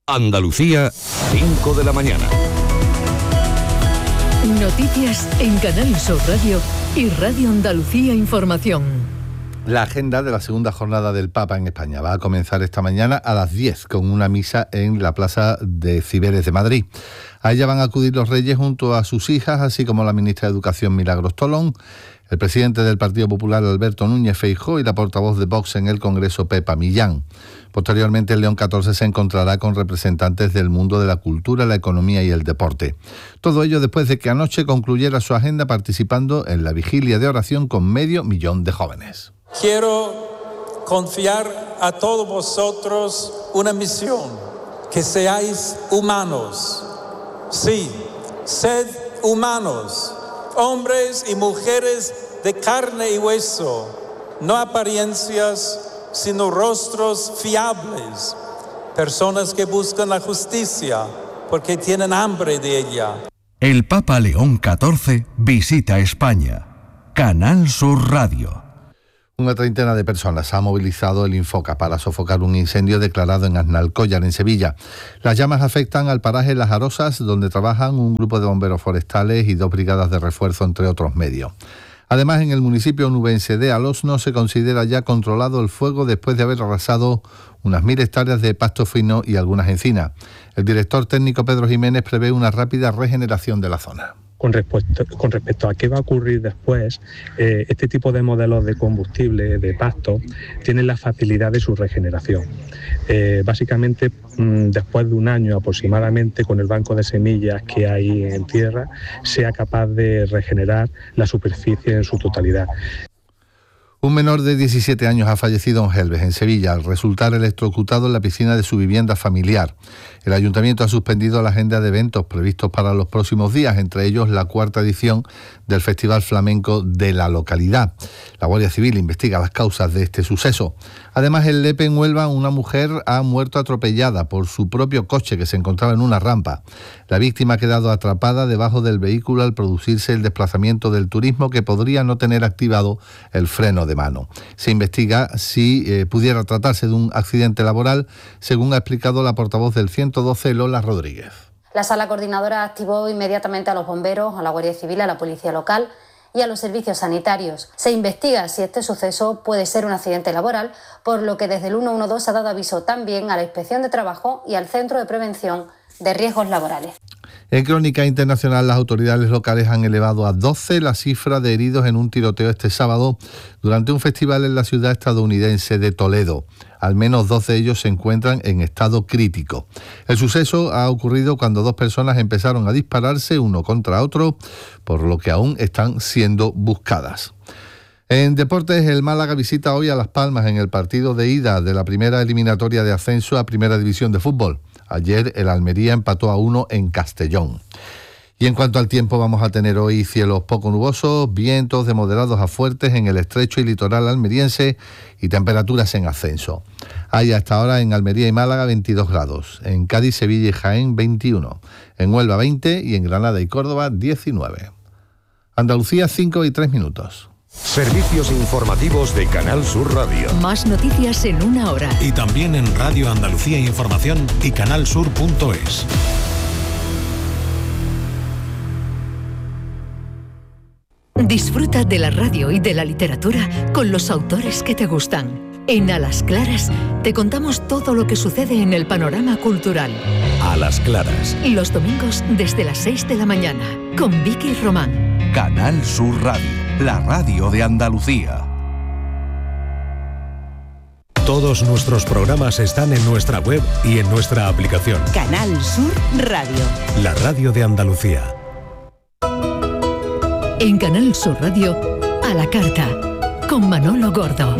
Andalucía, 5 de la mañana. Noticias en Canal Sur Radio y Radio Andalucía Información. La agenda de la segunda jornada del Papa en España va a comenzar esta mañana a las 10 con una misa en la Plaza de Ciberes de Madrid. A ella van a acudir los reyes junto a sus hijas, así como la ministra de Educación Milagros Tolón, el presidente del Partido Popular Alberto Núñez Feijóo y la portavoz de Vox en el Congreso Pepa Millán. Posteriormente, el León XIV se encontrará con representantes del mundo de la cultura, la economía y el deporte. Todo ello después de que anoche concluyera su agenda participando en la vigilia de oración con 500.000 de jóvenes. Quiero confiar a todos vosotros una misión, que seáis humanos. Sí, sed humanos, hombres y mujeres de carne y hueso, no apariencias, sino rostros fiables, personas que buscan la justicia porque tienen hambre de ella. El Papa León XIV visita España. Canal Sur Radio. Una treintena de personas ha movilizado el Infoca para sofocar un incendio declarado en Aznalcóllar, en Sevilla. Las llamas afectan al paraje Las Arosas, donde trabajan un grupo de bomberos forestales y 2 brigadas de refuerzo, entre otros medios. Además, en el municipio onubense de Alosno se considera ya controlado el fuego después de haber arrasado unas 1.000 hectáreas de pasto fino y algunas encinas. El director técnico Pedro Jiménez prevé una rápida regeneración de la zona. Con respecto a qué va a ocurrir después, este tipo de modelos de combustible, de pasto, tienen la facilidad de su regeneración. Básicamente, después de un año aproximadamente, con el banco de semillas que hay en tierra, sea capaz de regenerar la superficie en su totalidad. Un menor de 17 años ha fallecido en Gelbes, en Sevilla, al resultar electrocutado en la piscina de su vivienda familiar. El ayuntamiento ha suspendido la agenda de eventos previstos para los próximos días, entre ellos la 4ª edición del Festival Flamenco de la localidad. La Guardia Civil investiga las causas de este suceso. Además, en Lepe, en Huelva, una mujer ha muerto atropellada por su propio coche que se encontraba en una rampa. La víctima ha quedado atrapada debajo del vehículo al producirse el desplazamiento del turismo, que podría no tener activado el freno de mano. Se investiga si pudiera tratarse de un accidente laboral, según ha explicado la portavoz del 112, Lola Rodríguez. La sala coordinadora activó inmediatamente a los bomberos, a la Guardia Civil, a la Policía Local y a los servicios sanitarios. Se investiga si este suceso puede ser un accidente laboral, por lo que desde el 112 ha dado aviso también a la Inspección de Trabajo y al Centro de Prevención de Riesgos Laborales. En crónica internacional, las autoridades locales han elevado a 12 la cifra de heridos en un tiroteo este sábado durante un festival en la ciudad estadounidense de Toledo. Al menos 12 de ellos se encuentran en estado crítico. El suceso ha ocurrido cuando 2 personas empezaron a dispararse uno contra otro, por lo que aún están siendo buscadas. En deportes, el Málaga visita hoy a Las Palmas en el partido de ida de la primera eliminatoria de ascenso a Primera División de Fútbol. Ayer el Almería empató a 1 en Castellón. Y en cuanto al tiempo, vamos a tener hoy cielos poco nubosos, vientos de moderados a fuertes en el estrecho y litoral almeriense y temperaturas en ascenso. Hay hasta ahora en Almería y Málaga 22 grados, en Cádiz, Sevilla y Jaén 21, en Huelva 20 y en Granada y Córdoba 19. Andalucía 5:03. Servicios informativos de Canal Sur Radio. Más noticias en 1 hora. Y también en Radio Andalucía Información y canalsur.es. Disfruta de la radio y de la literatura con los autores que te gustan. En A las Claras te contamos todo lo que sucede en el panorama cultural. A las Claras. Los domingos desde las 6 de la mañana con Vicky Román. Canal Sur Radio, la radio de Andalucía. Todos nuestros programas están en nuestra web y en nuestra aplicación. Canal Sur Radio. La radio de Andalucía. En Canal Sur Radio, A la Carta, con Manolo Gordo.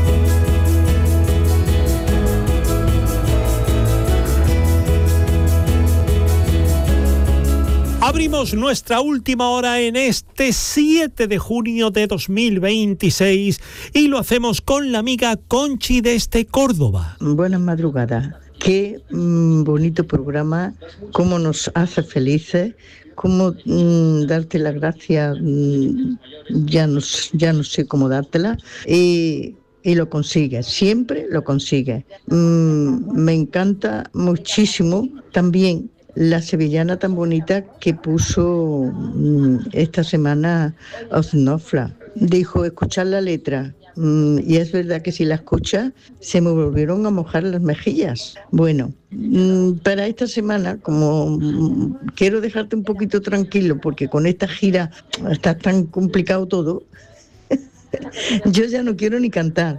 Abrimos nuestra última hora en este 7 de junio de 2026 y lo hacemos con la amiga Conchi desde Córdoba. Buenas madrugadas. Qué bonito programa, cómo nos hace felices, cómo darte las gracias, ya no sé cómo dártela. y lo consigue, siempre lo consigue. Me encanta muchísimo también la sevillana tan bonita que puso esta semana Osnofla. Dijo, escuchar la letra. Y es verdad que si la escuchas, se me volvieron a mojar las mejillas. Bueno, para esta semana, como quiero dejarte un poquito tranquilo, porque con esta gira está tan complicado todo, yo ya no quiero ni cantar.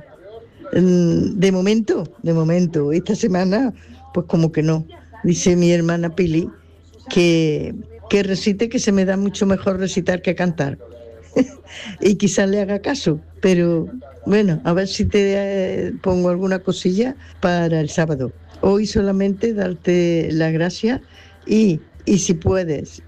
De momento, esta semana, pues como que no. Dice mi hermana Pili que recite, que se me da mucho mejor recitar que cantar. Y quizás le haga caso, pero bueno, a ver si te pongo alguna cosilla para el sábado. Hoy solamente darte las gracias y si puedes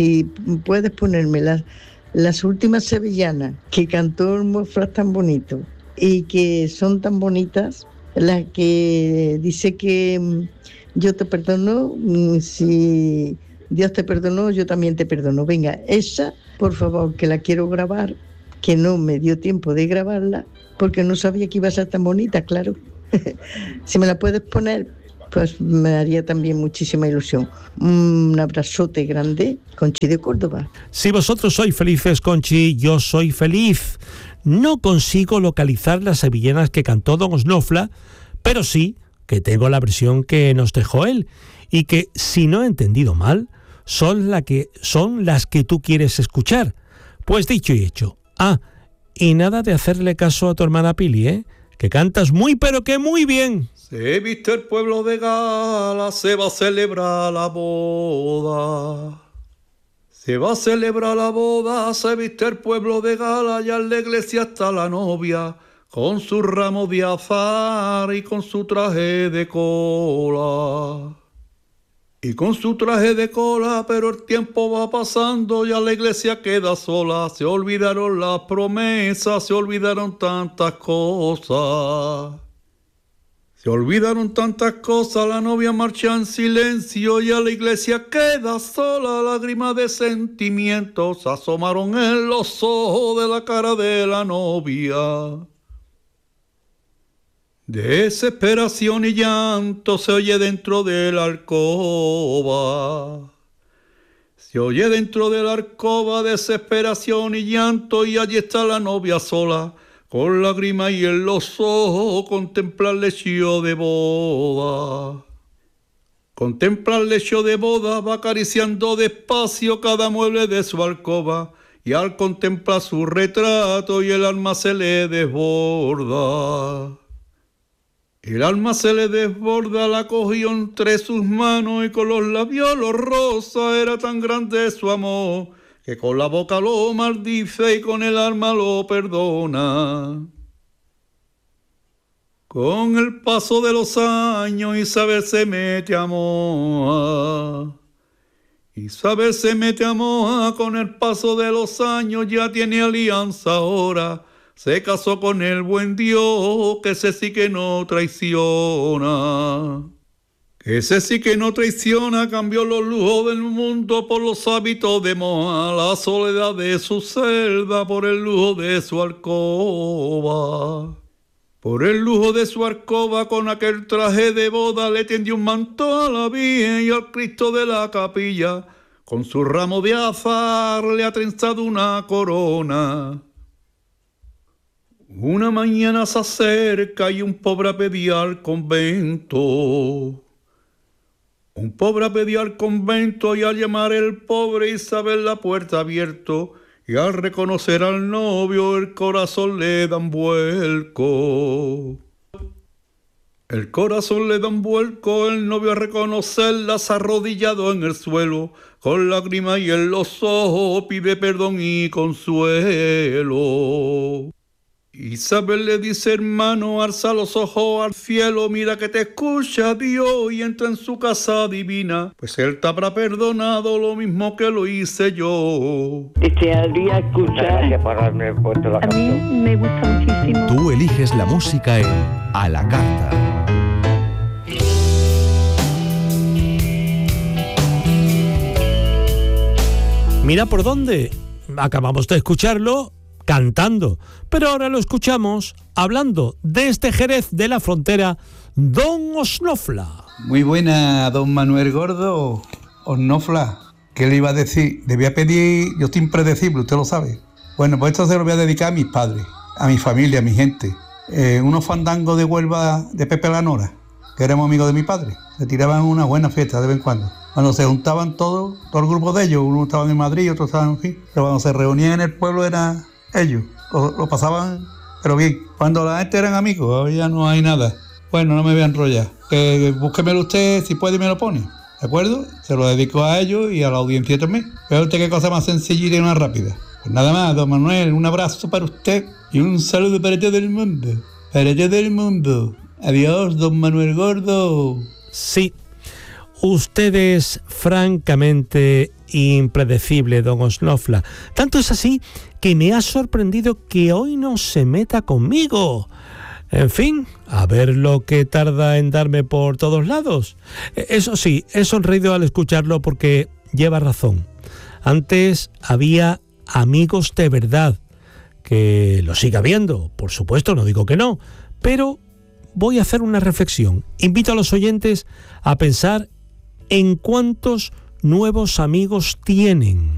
ponerme las últimas sevillanas que cantó el Mofras tan bonito y que son tan bonitas, las que dice que yo te perdono, si Dios te perdonó, yo también te perdono. Venga, esa, por favor, que la quiero grabar, que no me dio tiempo de grabarla, porque no sabía que iba a ser tan bonita, claro. Si me la puedes poner, pues me haría también muchísima ilusión. Un abrazote grande, Conchi de Córdoba. Si vosotros sois felices, Conchi, yo soy feliz. No consigo localizar las sevillanas que cantó don Osnofla, pero sí que tengo la versión que nos dejó él, y que, si no he entendido mal, son las que tú quieres escuchar. Pues dicho y hecho. Y nada de hacerle caso a tu hermana Pili, que cantas muy pero que muy bien. Se viste el pueblo de gala, se va a celebrar la boda. Se va a celebrar la boda, se viste el pueblo de gala, y en la iglesia está la novia, con su ramo de azar y con su traje de cola. Y con su traje de cola, pero el tiempo va pasando, ya la iglesia queda sola. Se olvidaron las promesas, se olvidaron tantas cosas. Se olvidaron tantas cosas, la novia marcha en silencio, ya la iglesia queda sola. Lágrimas de sentimientos asomaron en los ojos de la cara de la novia. Desesperación y llanto se oye dentro de la alcoba. Se oye dentro de la alcoba desesperación y llanto, y allí está la novia sola, con lágrimas y en los ojos contempla el lecho de boda. Contempla el lecho de boda, va acariciando despacio cada mueble de su alcoba, y al contemplar su retrato y el alma se le desborda. El alma se le desborda, la cogió entre sus manos y con los labios los rosa. Era tan grande su amor que con la boca lo maldice y con el alma lo perdona. Con el paso de los años Isabel se mete a moja. Isabel se mete a moja, con el paso de los años ya tiene alianza ahora. Se casó con el buen Dios, que ese sí que no traiciona. Que ese sí que no traiciona, cambió los lujos del mundo por los hábitos de moja, la soledad de su celda por el lujo de su alcoba. Por el lujo de su alcoba, con aquel traje de boda, le tendió un manto a la Virgen y al Cristo de la capilla. Con su ramo de azar le ha trenzado una corona. Una mañana se acerca y un pobre pedía al convento. Un pobre pedía al convento, y al llamar el pobre Isabel la puerta abierto, y al reconocer al novio el corazón le dan vuelco. El corazón le da un vuelco, el novio a reconocerla se ha arrodillado en el suelo, con lágrimas y en los ojos pide perdón y consuelo. Isabel le dice: hermano, alza los ojos al cielo, mira que te escucha Dios, y entra en su casa divina, pues él te habrá perdonado lo mismo que lo hice yo. Desearía escuchar. A mí me gusta muchísimo. Tú eliges la música en A la Carta. Mira por dónde. Acabamos de escucharlo. cantando. Pero ahora lo escuchamos hablando desde Jerez de la Frontera, don Osnofla. Muy buena, don Manuel Gordo, Osnofla. ¿Qué le iba a decir? Le voy a pedir, yo estoy impredecible, usted lo sabe. Bueno, pues esto se lo voy a dedicar a mis padres, a mi familia, a mi gente. Unos fandangos de Huelva de Pepe Lanora, que éramos amigos de mi padre. Se tiraban una buena fiesta de vez en cuando. Cuando se juntaban todo el grupo de ellos, unos estaban en Madrid, otros estaban en fin. Pero cuando se reunían en el pueblo eran ellos. Lo pasaban, pero bien. Cuando la gente eran amigos, hoy ya no hay nada. Bueno, no me voy a enrollar. Búsquemelo usted, si puede, y me lo pone. ¿De acuerdo? Se lo dedico a ellos y a la audiencia también. Vea usted qué cosa más sencilla y más rápida. Pues nada más, don Manuel, un abrazo para usted y un saludo para todo el mundo. Para todo el mundo. Adiós, don Manuel Gordo. Sí, usted es francamente impredecible, don Osnofla. Tanto es así que me ha sorprendido que hoy no se meta conmigo. En fin, a ver lo que tarda en darme por todos lados. Eso sí, he sonreído al escucharlo porque lleva razón. Antes había amigos de verdad, que lo siga habiendo, por supuesto, no digo que no, pero voy a hacer una reflexión. Invito a los oyentes a pensar en cuántos nuevos amigos tienen.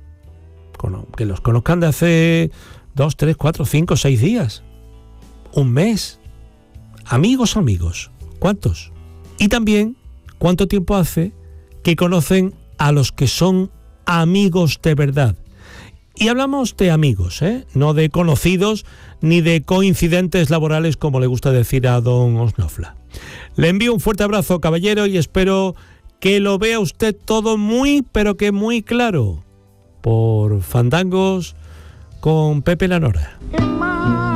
Que los conozcan de hace 2, 3, 4, 5, 6 días. Un mes. Amigos, ¿cuántos? Y también, ¿cuánto tiempo hace que conocen a los que son amigos de verdad? Y hablamos de amigos, no de conocidos ni de coincidentes laborales, como le gusta decir a don Osnofla. Le envío un fuerte abrazo, caballero, y espero que lo vea usted todo muy, pero que muy claro, por Fandangos con Pepe Lanora.